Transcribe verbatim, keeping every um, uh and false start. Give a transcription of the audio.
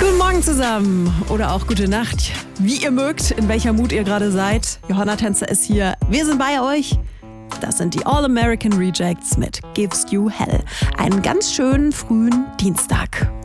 Guten Morgen zusammen oder auch gute Nacht, wie ihr mögt, in welcher Mut ihr gerade seid. Johanna Tänzer ist hier, wir sind bei euch. Das sind die All American Rejects mit Gives You Hell. Einen ganz schönen frühen Dienstag.